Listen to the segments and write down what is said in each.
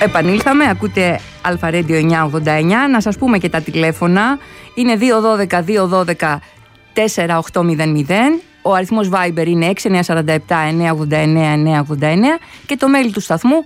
Επανήλθαμε, ακούτε Αλφα Radio 989. Να σας πούμε και τα τηλέφωνα. Είναι 212-212-4800. Ο αριθμός Viber είναι 6947-989-989 και το mail του σταθμού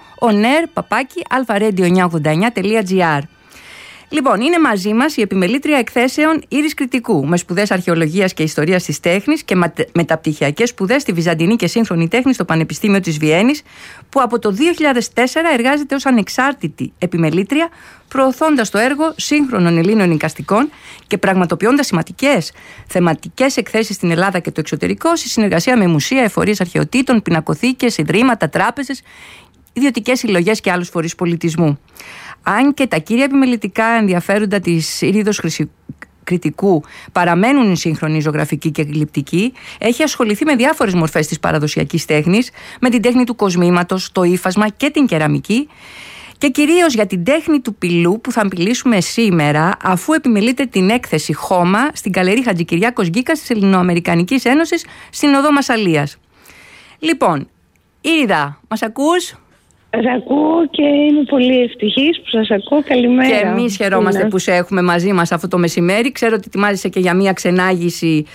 onair@alpha-radio989.gr. Λοιπόν, είναι μαζί μας η επιμελήτρια εκθέσεων Ήρης Κρητικού, με σπουδές αρχαιολογίας και ιστορίας της τέχνης και μεταπτυχιακές σπουδές στη Βυζαντινή και Σύγχρονη Τέχνη στο Πανεπιστήμιο της Βιέννης, που από το 2004 εργάζεται ως ανεξάρτητη επιμελήτρια, προωθώντας το έργο σύγχρονων Ελλήνων εικαστικών και πραγματοποιώντας σημαντικές θεματικές εκθέσεις στην Ελλάδα και το εξωτερικό, σε συνεργασία με μουσεία, εφορίες αρχαιοτήτων, πινακοθήκες, ιδρύματα, τράπεζες, ιδιωτικές συλλογές και άλλους φορείς πολιτισμού. Αν και τα κύρια επιμελητικά ενδιαφέροντα της Ήριδος Κρητικού παραμένουν η σύγχρονη ζωγραφική και γλυπτική, έχει ασχοληθεί με διάφορες μορφές της παραδοσιακής τέχνης, με την τέχνη του κοσμήματος, το ύφασμα και την κεραμική, και κυρίως για την τέχνη του πυλού που θα μιλήσουμε σήμερα, αφού επιμελείται την έκθεση Χώμα στην Γκαλερί Χατζικυριάκος Γκίκας της Ελληνοαμερικανικής Ένωσης στην Οδό Μασσαλίας. Λοιπόν, Ήριδα, μας ακούς? Σας ακούω και είμαι πολύ ευτυχής που σας ακούω. Καλημέρα. Και εμείς χαιρόμαστε που σε έχουμε μαζί μας αυτό το μεσημέρι. Ξέρω ότι ετοιμάζεσαι και για μια ξενάγηση.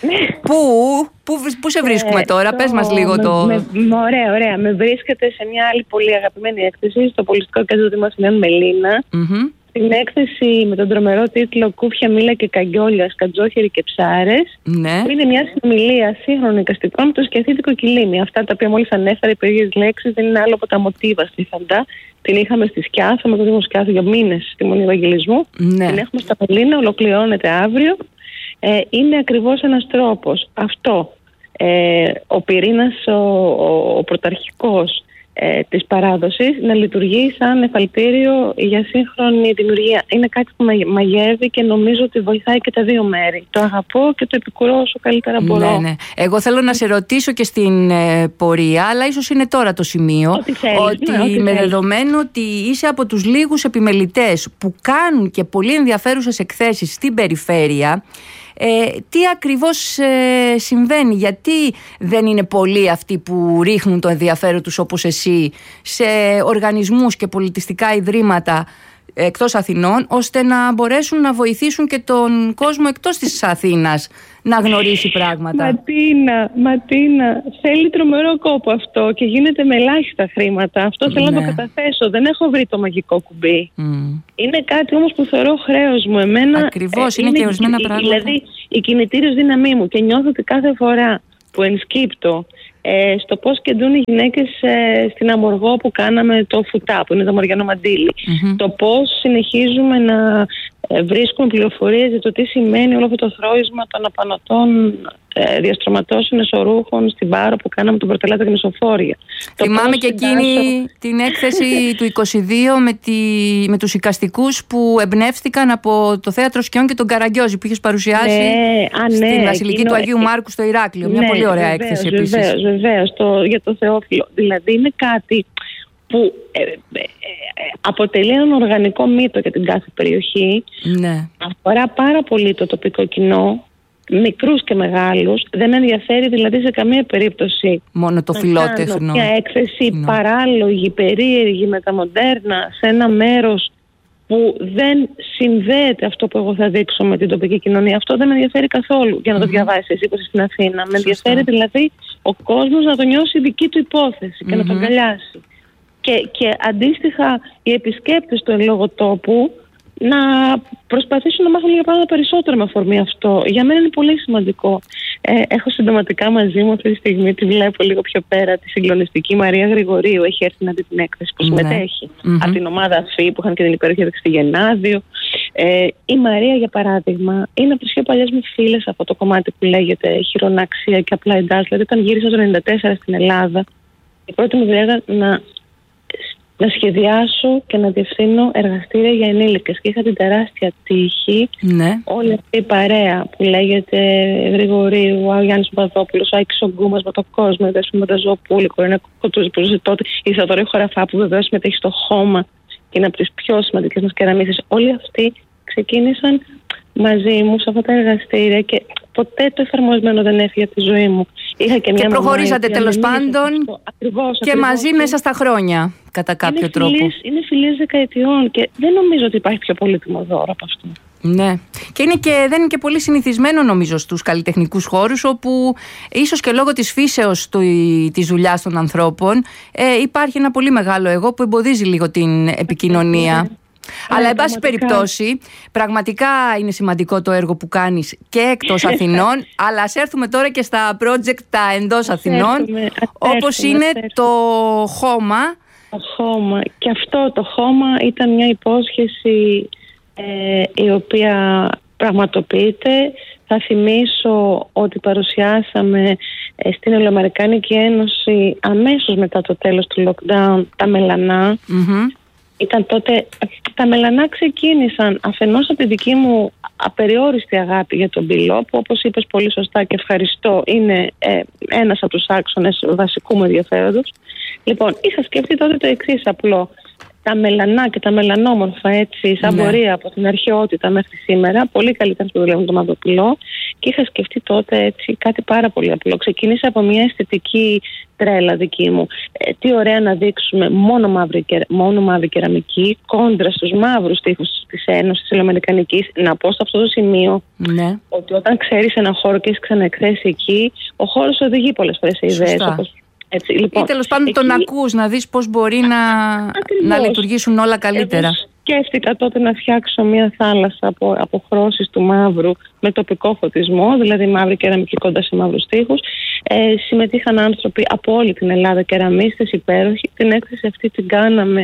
Πού σε βρίσκουμε τώρα, πες μας λίγο το... Ωραία. Με βρίσκεται σε μια άλλη πολύ αγαπημένη έκθεση στο Πολιτιστικό Κέντρο Δημοσιογραφικών Μελίνα. Την έκθεση με τον τρομερό τίτλο «Κούφια, μήλα και καγκιόλια, σκατζόχεροι και ψάρες». Ναι. Είναι μια συνομιλία σύγχρονων εικαστικών με το σκιαθίτικο κιλίμι. Αυτά τα οποία μόλις ανέφερα, οι περίεργες λέξεις, δεν είναι άλλο από τα μοτίβα στη Φαντά. Την είχαμε στη Σκιάθο, με το Δήμο Σκιάθο για μήνες στη Μονή Ευαγγελισμού. Ναι. Την έχουμε στα Μελίνα, ολοκληρώνεται αύριο. Είναι ακριβώς ένας τρόπος. Αυτό. Ο πυρήνας, ο πρωταρχικός της παράδοσης, να λειτουργεί σαν εφαλτήριο για σύγχρονη δημιουργία. Είναι κάτι που μαγεύει και νομίζω ότι βοηθάει και τα δύο μέρη. Το αγαπώ και το επικουρώ όσο καλύτερα μπορώ. Ναι. Εγώ θέλω να σε ρωτήσω και στην πορεία, αλλά ίσως είναι τώρα το σημείο, με δεδομένο ότι είσαι από τους λίγους επιμελητές που κάνουν και πολύ ενδιαφέρουσες εκθέσεις στην περιφέρεια, τι ακριβώς συμβαίνει, γιατί δεν είναι πολλοί αυτοί που ρίχνουν το ενδιαφέρον τους όπως εσύ σε οργανισμούς και πολιτιστικά ιδρύματα εκτός Αθηνών, ώστε να μπορέσουν να βοηθήσουν και τον κόσμο εκτός της Αθήνας να γνωρίσει πράγματα? Ματίνα, θέλει τρομερό κόπο αυτό και γίνεται με ελάχιστα χρήματα. Αυτό θέλω να το καταθέσω. Δεν έχω βρει το μαγικό κουμπί. Είναι κάτι όμως που θεωρώ χρέος μου. Ακριβώς, είναι και ορισμένα πράγματα. Δηλαδή η κινητήριος δύναμή μου, και νιώθω ότι κάθε φορά που ενσκύπτω στο πώς κεντρούν οι γυναίκες στην Αμοργό που κάναμε το φουτά, που είναι το μοριανό μαντίλι. Το πώς συνεχίζουμε να βρίσκουμε πληροφορίες για το τι σημαίνει όλο αυτό το θρώισμα των απανωτών διαστρωματώσεων εσωρούχων στην Πάρο που κάναμε τον Πρωτελάτα και Μεσοφόρια. Θυμάμαι και εκείνη την έκθεση του 22 με τους εικαστικούς που εμπνεύστηκαν από το Θέατρο Σκιών και τον Καραγκιόζη που είχες παρουσιάσει στην Βασιλική του Αγίου Μάρκου στο Ηράκλειο. Μια πολύ ωραία έκθεση επίσης. Βεβαίως, για το Θεόφιλο. Δηλαδή είναι κάτι που αποτελεί έναν οργανικό μύτο για την κάθε περιοχή. Ναι. Αφορά πάρα πολύ το τοπικό κοινό, μικρούς και μεγάλους. Δεν ενδιαφέρει δηλαδή σε καμία περίπτωση μόνο το φιλότεχνο. Μια έκθεση παράλογη, περίεργη, μεταμοντέρνα σε ένα μέρος που δεν συνδέεται αυτό που εγώ θα δείξω με την τοπική κοινωνία. Αυτό δεν με ενδιαφέρει καθόλου για να το διαβάσεις εσύ που είσαι στην Αθήνα. Με ενδιαφέρει δηλαδή ο κόσμος να το νιώσει δική του υπόθεση και να το αγκαλιάσει. Και αντίστοιχα οι επισκέπτες του εν λόγω τόπου να προσπαθήσουν να μάθουν λίγα πράγματα περισσότερο με αφορμή αυτό. Για μένα είναι πολύ σημαντικό. Έχω συντοματικά μαζί μου αυτή τη στιγμή, τη βλέπω λίγο πιο πέρα, τη συγκλονιστική Μαρία Γρηγορίου. Έχει έρθει να δει την έκθεση που συμμετέχει. Από την ομάδα ΑΦΗ που είχαν και την υπέροχη έκθεση στη Γενάδιο. Η Μαρία, για παράδειγμα, είναι από τις πιο παλιές μου φίλες από το κομμάτι που λέγεται χειροναξία και απλά εντάς. Δηλαδή, όταν γύρισα το 1994 στην Ελλάδα, η πρώτη μου δουλειά να σχεδιάσω και να διευθύνω εργαστήρια για ενήλικες. Και είχα την τεράστια τύχη όλη αυτή η παρέα που λέγεται Γρηγορίου, ο Γιάννης Παπαδόπουλος, ο Άκης Ογκούμας με το κόσμο, η Δέσποινα Μεταζοπούλη, η Κορίνα Κοτούζη που ζούσε τότε, η Σαδωρή Χωραφά που βεβαίως συμμετέχει στο Χώμα και είναι από τις πιο σημαντικές μας κεραμίστες. Όλοι αυτοί ξεκίνησαν μαζί μου σε αυτά τα εργαστήρια και ποτέ το εφαρμοσμένο δεν έφυγε από τη ζωή μου. Είχα και μια προχωρήσατε τέλος πάντων και μαζί μέσα στα χρόνια, κατά κάποιο τρόπο. Είναι φιλίες δεκαετιών και δεν νομίζω ότι υπάρχει πιο πολύτιμο δώρο από αυτό. Ναι. Και δεν είναι και πολύ συνηθισμένο, νομίζω, στους καλλιτεχνικούς χώρους, όπου ίσως και λόγω της φύσεως της δουλειάς των ανθρώπων υπάρχει ένα πολύ μεγάλο εγώ που εμποδίζει λίγο την επικοινωνία. Αλλά εν πάση περιπτώσει, πραγματικά είναι σημαντικό το έργο που κάνεις και εκτός Αθηνών. Αλλά ας έρθουμε τώρα και στα project τα εντός Αθηνών, όπως είναι το χώμα. Το χώμα. Και αυτό το χώμα ήταν μια υπόσχεση η οποία πραγματοποιείται. Θα θυμίσω ότι παρουσιάσαμε στην Ελληνοαμερικάνικη Ένωση αμέσως μετά το τέλος του lockdown τα μελανά. Ήταν τότε, τα μελανά ξεκίνησαν αφενός από τη δική μου απεριόριστη αγάπη για τον πυλό, που όπως είπες πολύ σωστά και ευχαριστώ, είναι ένας από τους άξονες βασικού μου ενδιαφέροντος. Λοιπόν, είχα σκεφτεί τότε το εξής απλό. Τα μελανά και τα μελανόμορφα, έτσι, σαν πορεία από την αρχαιότητα μέχρι σήμερα, πολύ καλύτερα που δουλεύουν το μαύρο πυλό, και είχα σκεφτεί τότε έτσι, κάτι πάρα πολύ απλό. Ξεκίνησα από μια αισθητική τρέλα δική μου. Τι ωραία να δείξουμε μόνο μαύρη κεραμική κόντρα στους μαύρους τοίχους της Ένωσης της Ελληνοαμερικανικής. Να πω σε αυτό το σημείο ότι όταν ξέρεις έναν χώρο και έχεις ξαναεκθέσει εκεί, ο χώρος οδηγεί πολλές φορές σε ιδέες. Έτσι, λοιπόν, ή τέλος πάντων τον ακούς, να δεις πώς μπορεί να λειτουργήσουν όλα καλύτερα. Εγώ σκέφτηκα τότε να φτιάξω μια θάλασσα από χρώσεις του μαύρου με τοπικό φωτισμό, δηλαδή μαύρη κεραμική κοντά σε μαύρους τοίχους. Συμμετείχαν άνθρωποι από όλη την Ελλάδα, κεραμίστες υπέροχοι. Την έκθεση αυτή την κάναμε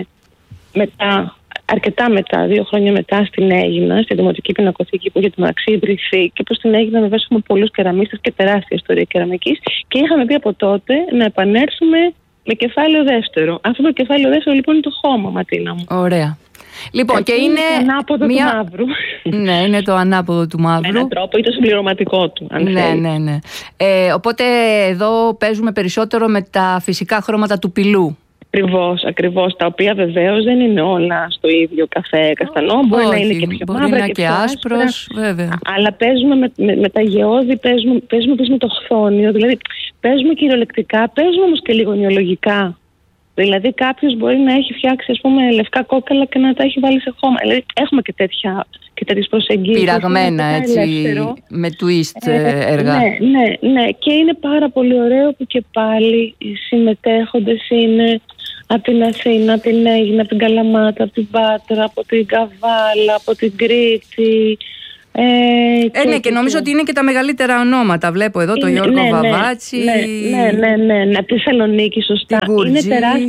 αρκετά μετά, 2 χρόνια μετά, στην Αίγινα, στη Δημοτική Πινακοθήκη που είχε την μεταξύ ιδρυθεί, και προς την Αίγινα βεβαίως έχουμε πολλούς κεραμίστες και τεράστια ιστορία κεραμικής, και είχαμε πει από τότε να επανέλθουμε με κεφάλαιο δεύτερο. Αυτό το κεφάλαιο δεύτερο λοιπόν είναι το χώμα, Ματίνα μου. Ωραία. Λοιπόν, και είναι το ανάποδο του μαύρου. Ναι, είναι το ανάποδο του μαύρου. Με έναν τρόπο ή το συμπληρωματικό του, αν θέλει. Ναι. Οπότε εδώ παίζουμε περισσότερο με τα φυσικά χρώματα του πυλού. Ακριβώς, τα οποία βεβαίως δεν είναι όλα στο ίδιο καφέ καστανό, μπορεί να είναι και πιο μαύρα και άσπρος, βέβαια. Αλλά παίζουμε με τα γεώδη, παίζουμε με το χθόνιο, δηλαδή παίζουμε κυριολεκτικά, παίζουμε όμως και λίγο νεολογικά. Δηλαδή κάποιος μπορεί να έχει φτιάξει, ας πούμε, λευκά κόκαλα και να τα έχει βάλει σε χώμα. Δηλαδή έχουμε και τέτοιες προσεγγίσεις. Πειραγμένα, έτσι, με twist έργα. Ναι. Και είναι πάρα πολύ ωραίο που και πάλι οι συμμετέχοντες είναι από την Αθήνα, από την Αίγινα, από την Καλαμάτα, από την Πάτρα, από την Καβάλα, από την Κρήτη. Και νομίζω ότι είναι και τα μεγαλύτερα ονόματα. Βλέπω εδώ το Γιώργο Βαβάτσι. Ναι. Από τη Θεσσαλονίκη, σωστά. Είναι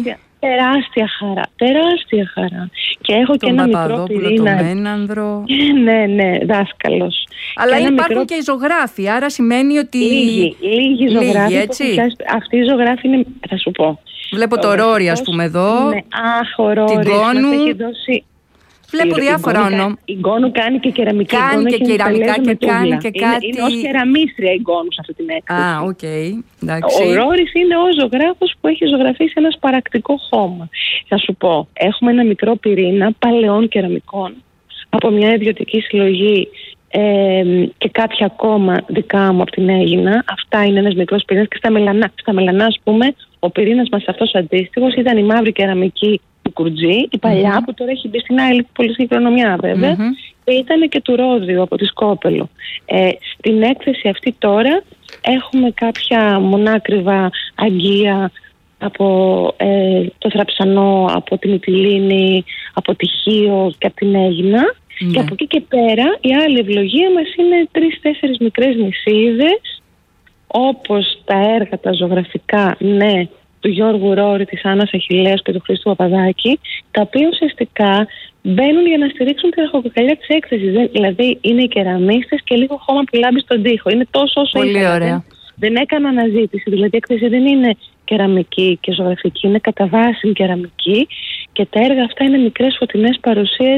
τεράστια χαρά. Και έχω και ένα μικρό πυρήνα. Τον Μένανδρο. Ναι, δάσκαλος. Αλλά υπάρχουν και ζωγράφοι, άρα σημαίνει ότι. Λίγοι ζωγράφοι. Έτσι. Αυτή η ζωγράφη είναι, θα σου πω. Βλέπω το Ρόρι, ας πούμε, εδώ. Ναι, ο Ρόρις την Κόνου. μας έχει δώσει. Βλέπω διάφορα ονόματα. Η Γκόνου κάνει και κεραμική. Κάνει και κεραμικά και κάνει και κάτι. Είναι ως κεραμίστρια η Γκόνου σε αυτή την έκθεση. Εντάξει. Ο Ρόρις είναι ο ζωγράφος που έχει ζωγραφίσει ένα σπαρακτικό χώμα. Θα σου πω, έχουμε ένα μικρό πυρήνα παλαιών κεραμικών από μια ιδιωτική συλλογή και κάποια ακόμα δικά μου από την Αίγινα. Αυτά είναι ένας μικρός πυρήνας. Και στα μελανά, ας πούμε, ο πυρήνας μας αυτός αντίστοιχος ήταν η μαύρη κεραμική του Κουρτζή, η παλιά που τώρα έχει μπει στην άλλη πολιτική κληρονομιά βέβαια, και ήταν και του Ρόδιου από τη Σκόπελο. Στην έκθεση αυτή τώρα έχουμε κάποια μονάκριβα αγγεία από το Θραψανό, από την Μυτιλήνη, από τη Χίο και από την Αίγινα. Και από εκεί και πέρα η άλλη ευλογία μας είναι 3-4 μικρές νησίδες, όπως τα έργα τα ζωγραφικά, του Γιώργου Ρόρι, της Άννας Αχιλλέας και του Χρήστου Παπαδάκη, τα οποία ουσιαστικά μπαίνουν για να στηρίξουν τη ραχοκοκαλιά της έκθεσης. Δηλαδή είναι οι κεραμίστες και λίγο χώμα που λάμπει στον τοίχο. Είναι τόσο όσο πολύ ωραία. Δεν έκανα αναζήτηση. Δηλαδή η έκθεση δεν είναι κεραμική και ζωγραφική, είναι κατά βάση κεραμική, και τα έργα αυτά είναι μικρές φωτεινές παρουσίες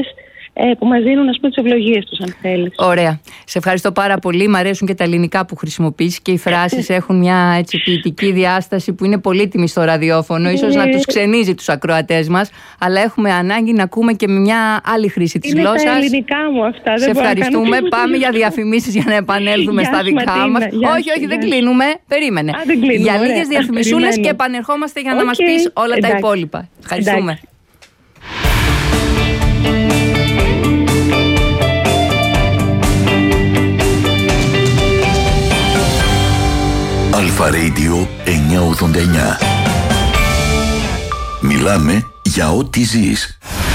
που μας δίνουν, ας πούμε, τις ευλογίες τους, αν θέλεις. Ωραία. Σε ευχαριστώ πάρα πολύ. Μ' αρέσουν και τα ελληνικά που χρησιμοποιείς και οι φράσεις έχουν μια έτσι ποιητική διάσταση που είναι πολύτιμη στο ραδιόφωνο. Ίσως να τους ξενίζει τους ακροατές μας, αλλά έχουμε ανάγκη να ακούμε και με μια άλλη χρήση της γλώσσας. Είναι τα ελληνικά μου αυτά. Σε ευχαριστούμε. Πάμε για διαφημίσεις για να επανέλθουμε στα δικά μας. Όχι, δεν κλείνουμε. Περίμενε. Για λίγες διαφημισούλες και επανερχόμαστε για να μας πεις όλα τα υπόλοιπα. Ευχαριστούμε. Αλφα Radio 989. Μιλάμε για ό,τι ζεις.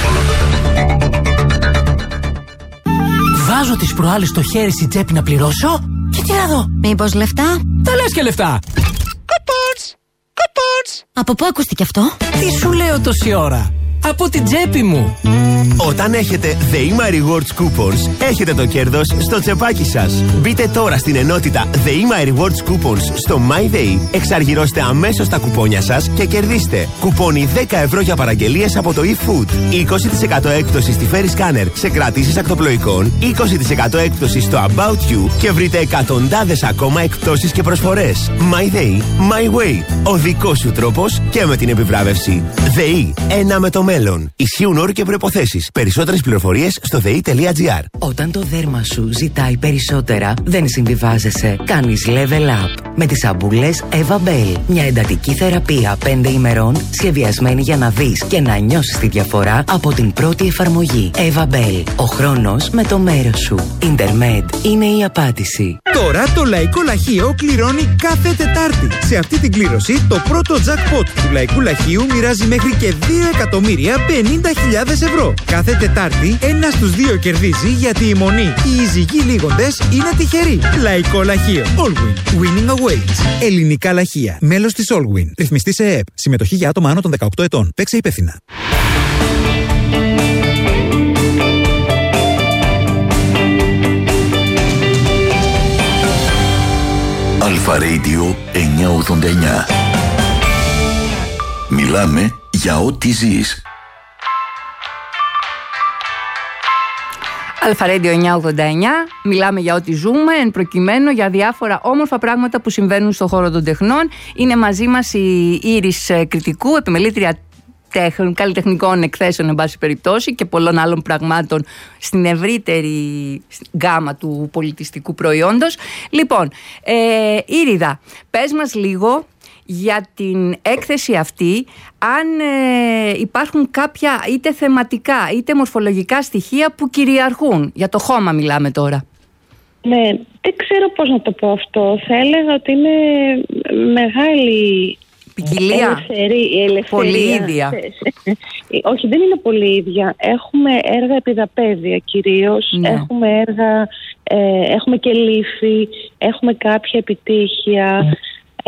Βάζω τις προάλλες το χέρι στην τσέπη να πληρώσω και τι να δω. Μήπως λεφτά? Τα λες και λεφτά. Κουπόνς. Από πού ακούστηκε αυτό? Τι σου λέω τόση ώρα? Από την τσέπη μου. Όταν έχετε The Rewards Coupons, έχετε το κέρδος στο τσεπάκι σας. Μπείτε τώρα στην ενότητα The Rewards Coupons στο MyDay, εξαργυρώστε αμέσως τα κουπόνια σας και κερδίστε κουπόνι 10 ευρώ για παραγγελίες από το eFood, 20% έκπτωση στη Ferry Scanner σε κρατήσεις ακτοπλοϊκών, 20% έκπτωση στο About You και βρείτε εκατοντάδες ακόμα εκπτώσεις και προσφορές. MyDay, My Way. Ο δικός σου τρόπος και με την επιβράβευση. ΔΕΗ, ένα με το μέλλον. Ισχύουν όροι και προϋποθέσεις. Περισσότερες πληροφορίες στο ΔΕΗ.gr. Όταν το δέρμα σου ζητάει περισσότερα, δεν συμβιβάζεσαι. Κάνεις level up. Με τις σαμπούλες Eva Bell. Μια εντατική θεραπεία 5 ημερών, σχεδιασμένη για να δεις και να νιώσεις τη διαφορά από την πρώτη εφαρμογή. Eva Bell. Ο χρόνος με το μέρος σου. Intermed είναι η απάντηση. Τώρα το Λαϊκό Λαχείο κληρώνει κάθε Τετάρτη. Σε αυτή την κλήρωση, το πρώτο jackpot του Λαϊκού Λαχείου μοιράζει μέχρι και 2.050.000 ευρώ. Κάθε Τετάρτη, ένας στους δύο κερδίζει, γιατί η μονή, οι ειζυγοί λίγοντες είναι τυχεροί. Λαϊκό Λαχείο. Allwin. Winning awaits. Ελληνικά Λαχεία. Μέλος της Allwin. Ρυθμιστή σε ΕΕΠ. Συμμετοχή για άτομα άνω των 18 ετών. Παίξε υπεύθυνα. Αλφα Radio 989. Μιλάμε για ό,τι ζεις. Αλφα Radio 989. Μιλάμε για ό,τι ζούμε, εν προκειμένου για διάφορα όμορφα πράγματα που συμβαίνουν στον χώρο των τεχνών. Είναι μαζί μας η Ήρης Κρητικού, επιμελήτρια καλλιτεχνικών εκθέσεων, εν πάση περιπτώσει, και πολλών άλλων πραγμάτων στην ευρύτερη γκάμα του πολιτιστικού προϊόντος. Λοιπόν, Ήριδα, πες μας λίγο για την έκθεση αυτή, αν υπάρχουν κάποια είτε θεματικά είτε μορφολογικά στοιχεία που κυριαρχούν. Για το χώμα μιλάμε τώρα. Ναι, δεν ξέρω πώς να το πω αυτό. Θα έλεγα ότι είναι μεγάλη ποικιλία, ελευθερία. πολύ ίδια. Όχι, δεν είναι πολύ ίδια. Έχουμε έργα επιδαπέδια κυρίως, ναι. Έχουμε έργα, έχουμε και λύφη, έχουμε κάποια επιτύχια.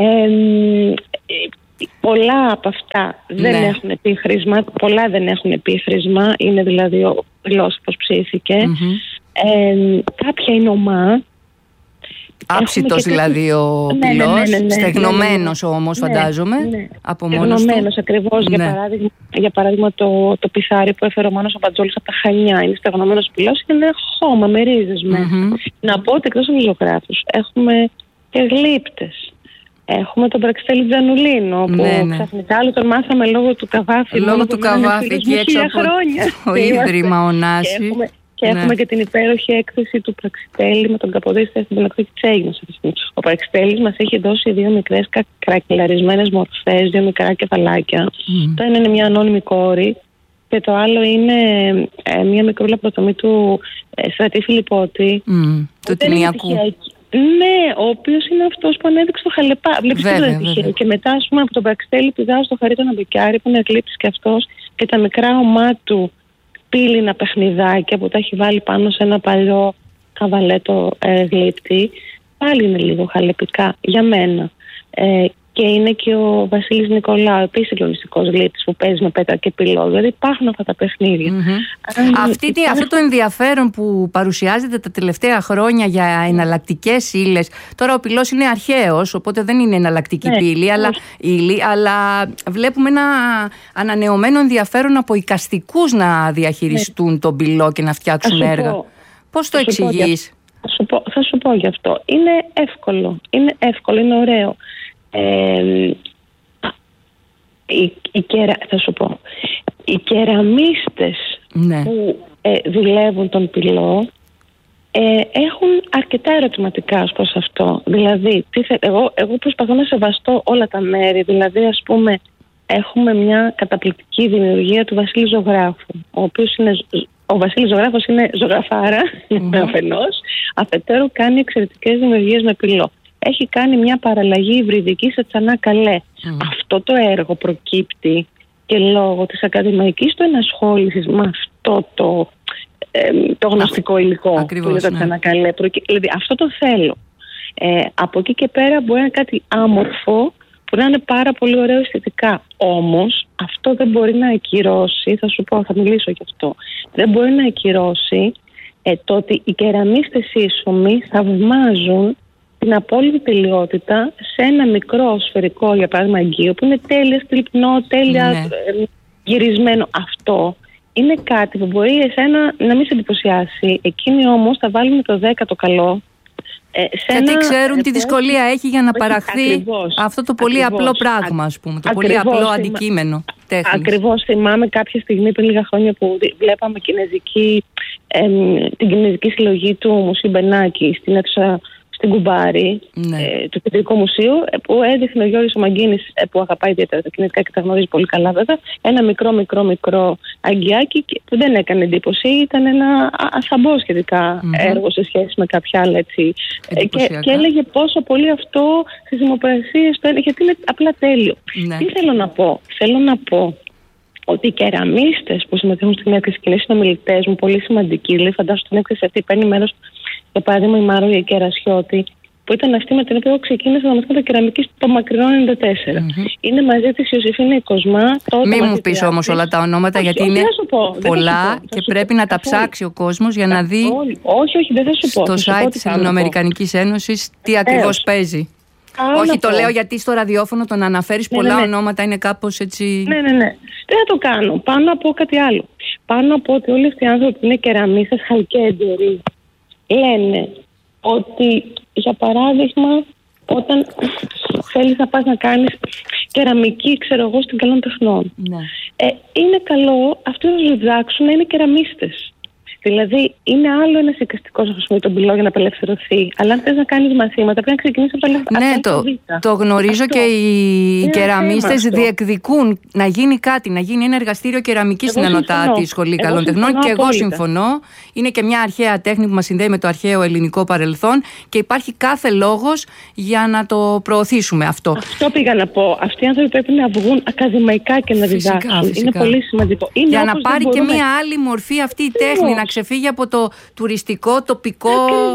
Πολλά από αυτά δεν έχουν επίχρησμα, πολλά δεν έχουν επίχρησμα, είναι δηλαδή ο γλώσσα πως ψήθηκε. Κάποια είναι ομά. Άψητος δηλαδή ο πυλός, στεγνωμένος όμως φαντάζομαι, από μόνος του. Στεγνωμένος ακριβώς, για παράδειγμα το πιθάρι που έφερε ο Μάνος ο Μπατζόλης από τα Χανιά, είναι στεγνωμένος πυλός και είναι χώμα με ρίζες μέσα. Να πω ότι εκτός από ζωγράφους έχουμε και γλύπτες. Έχουμε τον Πραξιτέλη Τζανουλίνο, που ξαφνικά άλλο τον μάθαμε λόγω του Καβάφη. Λόγω του Καβάφη, εκεί έξω από το Ίδρυμα Ωνάση. Και έχουμε και την υπέροχη έκθεση του Πραξιτέλη με τον Καποδίστα στην Πελακτική της Αίγινας. Ο Πραξιτέλης μας έχει δώσει δύο μικρές κρακελαρισμένες μορφές, δύο μικρά κεφαλάκια. Το ένα είναι μια ανώνυμη κόρη και το άλλο είναι μια μικρούλα πρωτομή του Στρατή Φιλιππώτη. Του Τινιακού. Ναι, ο οποίος είναι αυτός που ανέδειξε το Χαλεπά. Βλέπεις τι δεν τυχαίο. Και μετά, ας πούμε, από τον Πραξιτέλη πηδάω στο Χαρίτο Αμπεκιάρη, που είναι γλύπτης και αυτός, και τα μικρά ομά του πύληνα παιχνιδάκια που τα έχει βάλει πάνω σε ένα παλιό καβαλέτο γλύπτη. Πάλι είναι λίγο χαλεπικά για μένα. Και είναι και ο Βασίλης Νικολάου, επίσης συγκλονιστικός γλύπτης που παίζει με πέτρα και πυλό. Δηλαδή υπάρχουν αυτά τα παιχνίδια. Αυτό το ενδιαφέρον που παρουσιάζεται τα τελευταία χρόνια για εναλλακτικές ύλες. Τώρα ο πυλός είναι αρχαίος, οπότε δεν είναι εναλλακτική πύλη, αλλά βλέπουμε ένα ανανεωμένο ενδιαφέρον από εικαστικούς να διαχειριστούν τον πυλό και να φτιάξουν έργα. Πώς το εξηγείς? Θα σου πω γι' αυτό. Είναι εύκολο, είναι ωραίο. Θα σου πω, οι κεραμίστες που δουλεύουν τον πυλό έχουν αρκετά ερωτηματικά ως προς αυτό. Δηλαδή, εγώ προσπαθώ να σεβαστώ όλα τα μέρη. Δηλαδή, ας πούμε, έχουμε μια καταπληκτική δημιουργία του Βασίλη Ζωγράφου, ο Βασίλης Ζωγράφος είναι ζωγραφάρα αφενός, αφετέρου κάνει εξαιρετικές δημιουργίες με πυλό. Έχει κάνει μια παραλλαγή υβριδική σε Τσανά Καλέ. Αυτό το έργο προκύπτει και λόγω της ακαδημαϊκής του ενασχόλησης με αυτό το γνωστικό υλικό που είναι το Τσανά Καλέ. Δηλαδή αυτό το θέλω. Από εκεί και πέρα μπορεί να είναι κάτι άμορφο που να είναι πάρα πολύ ωραίο αισθητικά. Όμως αυτό δεν μπορεί να ακυρώσει, θα μιλήσω γι' αυτό, δεν μπορεί να ακυρώσει το ότι οι κεραμίστες ίσομοι θαυμάζουν την απόλυτη τελειότητα σε ένα μικρό σφαιρικό, για παράδειγμα, αγκείο που είναι τέλεια στυλπνό, τέλεια γυρισμένο. Αυτό είναι κάτι που μπορεί εσένα να μην σε εντυπωσιάσει. Εκείνοι όμως θα βάλουν το 10 καλό. Γιατί ξέρουν τι δυσκολία έχει για να παραχθεί αυτό το πολύ απλό πράγμα, ας πούμε, το πολύ απλό αντικείμενο τέχνης. Ακριβώς, θυμάμαι κάποια στιγμή πριν λίγα χρόνια που βλέπαμε την κινέζικη συλλογή του Μουσείου Μπενάκη στην αίθουσα στην Κουμπάρη, του Κεντρικού Μουσείου, που έδειχνε ο Γιώργος ο Μαγκίνης, που αγαπάει ιδιαίτερα τα κινέζικα και τα γνωρίζει πολύ καλά βέβαια, ένα μικρό αγκιάκι που δεν έκανε εντύπωση. Ήταν ένα ασαμπό σχετικά έργο σε σχέση με κάποια άλλα έτσι. Και έλεγε πόσο πολύ αυτό στις δημοπρασίες του, γιατί είναι απλά τέλειο. Τι θέλω να πω? Θέλω να πω ότι οι κεραμίστες που συμμετέχουν στην έκθεση και είναι συνομιλητές μου, πολύ σημαντικοί, δηλαδή φαντάσου στην έκθεση αυτή παίρνει μέρος, για παράδειγμα, η Μάρογια Κερασιώτη, που ήταν αυτή με την οποία εγώ ξεκίνησα να μαθαίνω κεραμική το μακρινό 94. Είναι μαζί της η Ιωσήφινα η Κοσμά. Μην μου πεις όμως όλα τα ονόματα, γιατί είναι πολλά και πρέπει να τα ψάξει ο κόσμος για να δει όχι, δεν θα σου πω. Στο site της Ελληνοαμερικανικής Ένωσης τι ακριβώς παίζει. Όχι, το λέω γιατί στο ραδιόφωνο το να αναφέρεις πολλά ονόματα είναι κάπως έτσι. Ναι. Δεν θα το κάνω. Πάνω να πω κάτι άλλο. Πάνω από ότι όλοι αυτοί οι άνθρωποι που είναι κεραμίστες χαλκέντοροι λένε ότι, για παράδειγμα, όταν θέλεις να πας να κάνεις κεραμική, ξέρω εγώ, στην Καλών Τεχνών, είναι καλό αυτοί να διδάξουν να είναι κεραμίστες. Δηλαδή, είναι άλλο ένας εικαστικός να χρησιμοποιεί τον πυλό για να απελευθερωθεί. Αλλά αν θες να κάνεις μαθήματα, πρέπει να ξεκινήσεις από το το γνωρίζω. Αυτό. Και οι κεραμίστες διεκδικούν να γίνει κάτι, να γίνει ένα εργαστήριο κεραμικής στην Ανωτάτη Σχολή Καλών Τεχνών. Και εγώ συμφωνώ. Είναι και μια αρχαία τέχνη που μας συνδέει με το αρχαίο ελληνικό παρελθόν και υπάρχει κάθε λόγος για να το προωθήσουμε αυτό. Αυτό πήγα να πω. Αυτοί οι άνθρωποι πρέπει να βγουν ακαδημαϊκά και να διδάξουν. Είναι πολύ σημαντικό. Για να πάρει και μια άλλη μορφή αυτή η τέχνη, να ξεφύγει από το τουριστικό, τοπικό,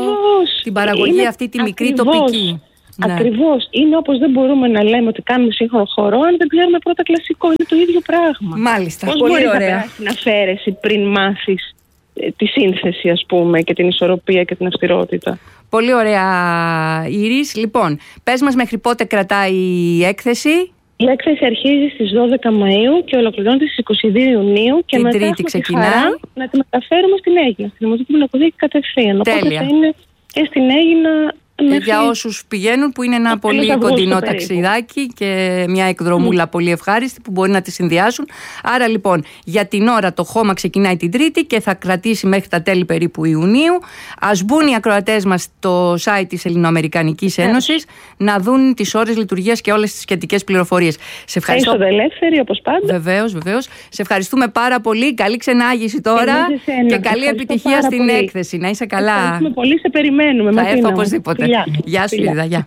την παραγωγή αυτή τη μικρή τοπική. Ακριβώς. Είναι όπως δεν μπορούμε να λέμε ότι κάνουμε σύγχρονο χορό αν δεν ξέρουμε πρώτα κλασικό. Είναι το ίδιο πράγμα. Μάλιστα. Πώς πολύ μπορεί ωραία. να περάσει την αφαίρεση πριν μάθεις τη σύνθεση, ας πούμε, και την ισορροπία και την αυστηρότητα. Πολύ ωραία, Ήρης. Λοιπόν, πες μας μέχρι πότε κρατάει η έκθεση. Η έκθεση αρχίζει στις 12 Μαΐου και ολοκληρώνεται στις 22 Ιουνίου και μετά Τρίτη ξεκινάει. Να τη μεταφέρουμε στην Αίγινα, στην Δημοτική Πινακοθήκη κατευθείαν. Τέλεια. Οπότε θα είναι και στην Αίγινα. Για όσους πηγαίνουν, που είναι ένα πολύ κοντινό ταξιδάκι και μια εκδρομούλα πολύ ευχάριστη που μπορεί να τη συνδυάσουν. Άρα λοιπόν, για την ώρα το χώμα ξεκινάει την Τρίτη και θα κρατήσει μέχρι τα τέλη περίπου Ιουνίου. Ας μπουν οι ακροατές μας στο site της Ελληνοαμερικανικής Ένωσης να δουν τις ώρες λειτουργίας και όλες τις σχετικές πληροφορίες. Σε ευχαριστώ. Είσοδο ελεύθερη, όπως πάντα. Βεβαίως. Σε ευχαριστούμε πάρα πολύ. Καλή ξενάγηση τώρα και καλή επιτυχία στην έκθεση. Να είσαι καλά. Ευχαριστούμε πολύ. Σε περιμένουμε. Θα έρθω οπωσδήποτε. Γεια σου, Λίδα. Γεια.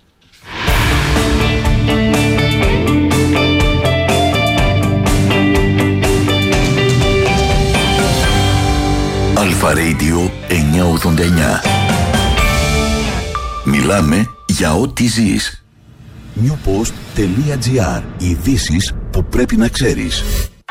Αλφα Radio 989. Μιλάμε για ό,τι ζεις. newpost.gr. Ειδήσεις που πρέπει να ξέρεις.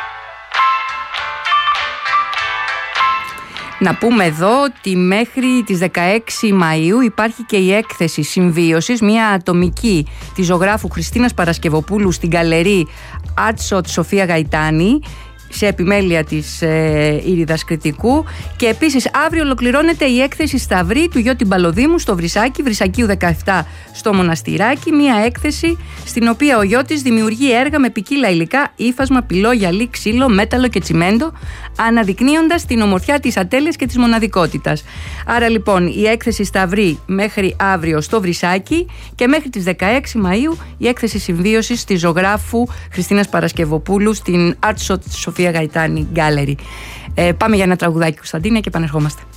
Να πούμε εδώ ότι μέχρι τις 16 Μαΐου υπάρχει και η έκθεση συμβίωσης, μια ατομική της ζωγράφου Χριστίνας Παρασκευοπούλου στην γκαλερί Άτσοτ Σοφία Γαϊτάνη, σε επιμέλεια της Ήριδας Κρητικού. Και επίσης αύριο ολοκληρώνεται η έκθεση Σταυρή του Γιώτη Μπαλοδήμου στο Βρυσάκι, Βρυσακίου 17 στο Μοναστηράκι. Μια έκθεση στην οποία ο Γιώτης δημιουργεί έργα με ποικίλα υλικά, ύφασμα, πυλό, γυαλί, ξύλο, μέταλλο και τσιμέντο, αναδεικνύοντας την ομορφιά της ατέλειας και της μοναδικότητας. Άρα λοιπόν η έκθεση Σταυρή μέχρι αύριο στο Βρυσάκι και μέχρι τις 16 Μαΐου η έκθεση συμβίωσης της ζωγράφου Χριστίνας Παρασκευοπούλου στην Άτσοτ Σοφία Γαϊτάνη Gallery. Πάμε για ένα τραγουδάκι, Κωνσταντίνα, και επανερχόμαστε.